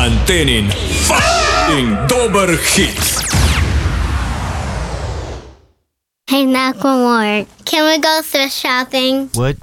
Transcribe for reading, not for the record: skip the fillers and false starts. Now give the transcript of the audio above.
Antenin fucking dober hit. Hey, Macklemore, can we go thrift shopping? What?